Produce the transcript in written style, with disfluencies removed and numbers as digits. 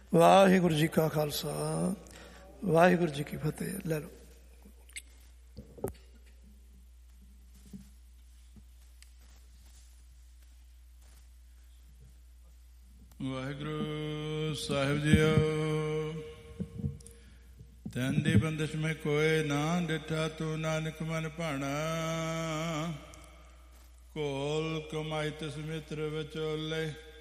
ਵਾਹਿਗੁਰੂ ਜੀ ਕਾ ਖਾਲਸਾ, ਵਾਹਿਗੁਰੂ ਜੀ ਕੀ ਫਤਿਹ। ਲੈ ਲਓ। ਵਾਹਿਗੁਰੂ ਸਾਹਿਬ ਜੀਓ। ਤੈਨ ਦੀ ਬੰਦਿਸ਼ ਮੈਂ ਕੋਏ ਨਾ ਡਿਠਾ, ਤੂੰ ਨਾਨਕ ਮਨ ਭਾਣਾ। ਘੋਲ ਕਮਾਈ ਤਿਸ ਮਿੱਤਰ ਵਿਚੋਲੇ,